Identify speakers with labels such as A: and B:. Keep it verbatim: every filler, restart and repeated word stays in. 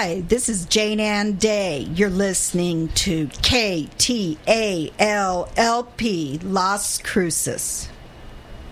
A: Hi, this is Jane Ann Day. You're listening to K T A L L P Las Cruces.